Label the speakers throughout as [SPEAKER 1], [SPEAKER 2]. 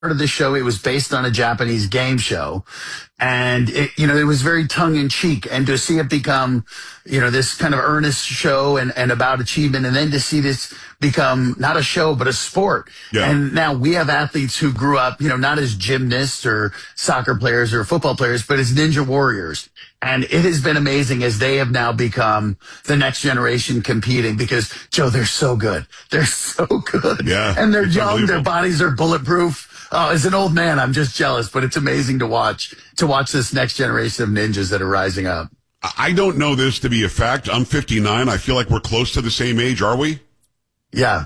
[SPEAKER 1] of the show, it was based on a Japanese game show. And it was very tongue in cheek. And to see it become, this kind of earnest show and about achievement, and then to see this become not a show, but a sport.
[SPEAKER 2] Yeah.
[SPEAKER 1] And now we have athletes who grew up, not as gymnasts or soccer players or football players, but as ninja warriors. And it has been amazing as they have now become the next generation competing because, Joe, they're so good. They're so good.
[SPEAKER 2] Yeah.
[SPEAKER 1] And they're young. Their bodies are bulletproof. Oh, as an old man, I'm just jealous, but it's amazing to watch this next generation of ninjas that are rising up.
[SPEAKER 2] I don't know this to be a fact. I'm 59. I feel like we're close to the same age. Are we?
[SPEAKER 1] Yeah.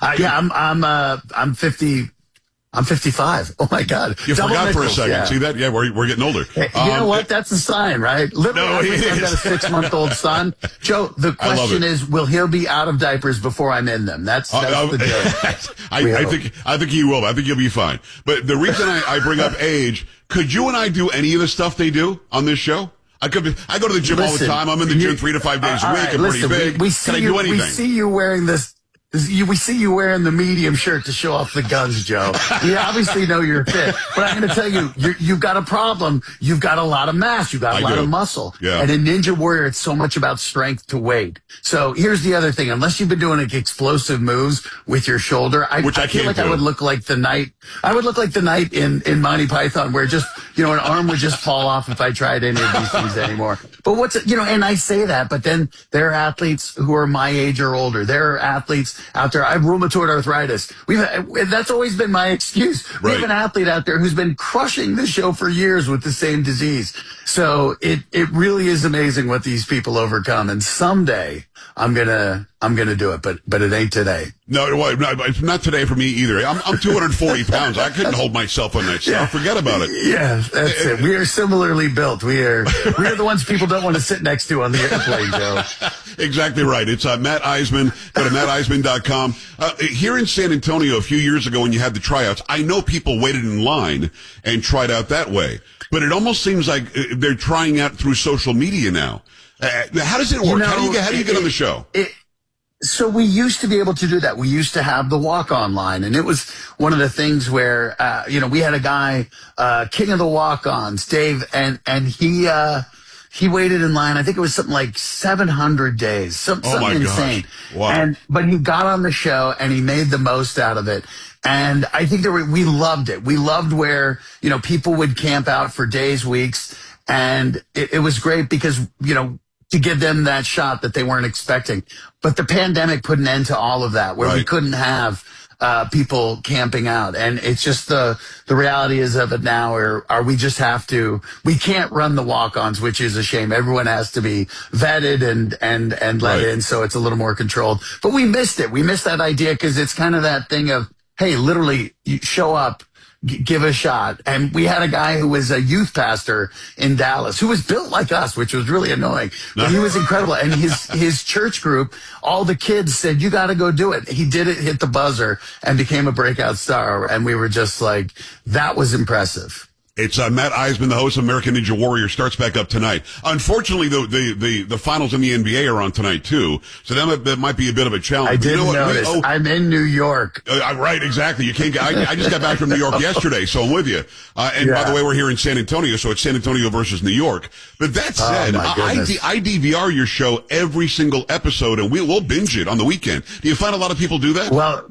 [SPEAKER 1] I'm 50. I'm 55. Oh my God.
[SPEAKER 2] You
[SPEAKER 1] Double
[SPEAKER 2] forgot
[SPEAKER 1] nickels.
[SPEAKER 2] for a second.
[SPEAKER 1] Yeah.
[SPEAKER 2] See that? Yeah, we're getting older.
[SPEAKER 1] Hey, you know what? That's a sign, right? Literally, I've got a 6-month-old son. Joe, the question is, will he be out of diapers before I'm in them? That's the joke.
[SPEAKER 2] I think he will. I think he'll be fine. But the reason I bring up age, could you and I do any of the stuff they do on this show? I go to the gym all the time. I'm in the gym 3 to 5 days a week.
[SPEAKER 1] Right,
[SPEAKER 2] I'm pretty big. Can I do anything?
[SPEAKER 1] We see you wearing this. We see you wearing the medium shirt to show off the guns, Joe. We obviously know you're fit, but I'm going to tell you, you've got a problem. You've got a lot of mass. You've got a lot of muscle.
[SPEAKER 2] Yeah.
[SPEAKER 1] And in Ninja Warrior, it's so much about strength to weight. So here's the other thing. Unless you've been doing like explosive moves with your shoulder, I feel like I would look like the knight. I would look like the knight in Monty Python where just, an arm would just fall off if I tried any of these things anymore. But and I say that, but then there are athletes who are my age or older. There are athletes out there. I have rheumatoid arthritis. That's always been my excuse. We have an athlete out there who's been crushing the show for years with the same disease. So it really is amazing what these people overcome. And someday I'm gonna do it, but it ain't today.
[SPEAKER 2] No, it's not today for me either. I'm 240 pounds. I couldn't hold myself on that stuff.
[SPEAKER 1] Yeah.
[SPEAKER 2] Forget about it.
[SPEAKER 1] Yeah, that's it. We are similarly built. We are the ones people don't want to sit next to on the airplane, Joe.
[SPEAKER 2] Exactly right. It's Matt Eisman. Go to matteisman.com. Here in San Antonio a few years ago when you had the tryouts, I know people waited in line and tried out that way. But it almost seems like they're trying out through social media now. How does it work? How do you get on the show?
[SPEAKER 1] So we used to be able to do that. We used to have the walk-on line, and it was one of the things where, we had a guy, king of the walk-ons, Dave, and he waited in line. I think it was something like 700 days, something insane.
[SPEAKER 2] Gosh. Wow.
[SPEAKER 1] But he got on the show and he made the most out of it. And I think we loved it. We loved where, people would camp out for days, weeks, and it was great because, to give them that shot that they weren't expecting. But the pandemic put an end to all of that, where we couldn't have people camping out. And it's just the reality is of it now, where we just have to, we can't run the walk-ons, which is a shame. Everyone has to be vetted and let in, so it's a little more controlled. But we missed it. We missed that idea because it's kind of that thing of, hey, literally, you show up, give a shot. And we had a guy who was a youth pastor in Dallas who was built like us, which was really annoying. But he was incredible. And his church group, all the kids said, you got to go do it. He did it, hit the buzzer, and became a breakout star. And we were just like, that was impressive.
[SPEAKER 2] It's Matt Eisman, the host of American Ninja Warrior, starts back up tonight. Unfortunately, the finals in the NBA are on tonight too, so that might be a bit of a challenge.
[SPEAKER 1] I didn't notice. I'm in New York.
[SPEAKER 2] Right, exactly. You can't get. I just got back from New York yesterday, so I'm with you. And by the way, we're here in San Antonio, so it's San Antonio versus New York. But that said, I DVR your show every single episode, and we'll binge it on the weekend. Do you find a lot of people do that?
[SPEAKER 1] Well,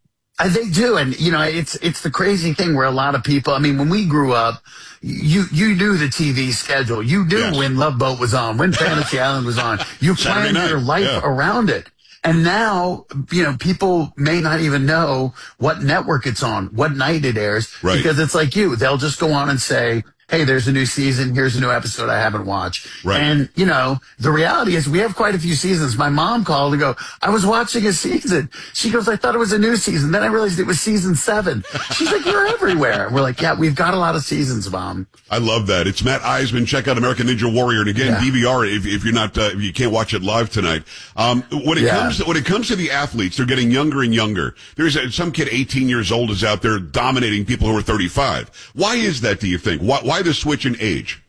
[SPEAKER 1] they do. And, it's the crazy thing where a lot of people, when we grew up, you knew the TV schedule. You knew when Love Boat was on, when Fantasy Island was on. You planned your life around it. And now, people may not even know what network it's on, what night it airs, because it's like they'll just go on and say, hey, there's a new season. Here's a new episode I haven't watched.
[SPEAKER 2] Right.
[SPEAKER 1] And, the reality is we have quite a few seasons. My mom called and go, I was watching a season. She goes, I thought it was a new season. Then I realized it was season 7. She's like, you're everywhere. And we're like, yeah, we've got a lot of seasons, Mom.
[SPEAKER 2] I love that. It's Matt Eisman. Check out American Ninja Warrior. And again, DVR if you're not, if you can't watch it live tonight. When it comes to the athletes, they're getting younger and younger. There's some kid 18 years old is out there dominating people who are 35. Why is that, do you think? Why the switch in age?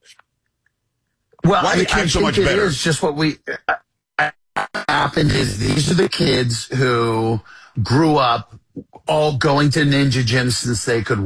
[SPEAKER 1] Well,
[SPEAKER 2] why are the kids so much better?
[SPEAKER 1] It is just what happened is these are the kids who grew up all going to Ninja Gym since they could